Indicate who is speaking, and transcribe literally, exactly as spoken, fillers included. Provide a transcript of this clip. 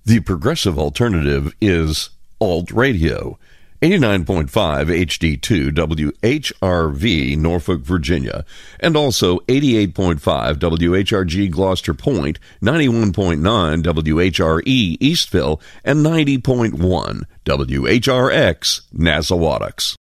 Speaker 1: The progressive alternative is Alt Radio. eighty-nine point five H D two W H R V Norfolk, Virginia, and also eighty-eight point five W H R G Gloucester Point, ninety-one point nine W H R E Eastville, and ninety point one W H R X Nassawadox.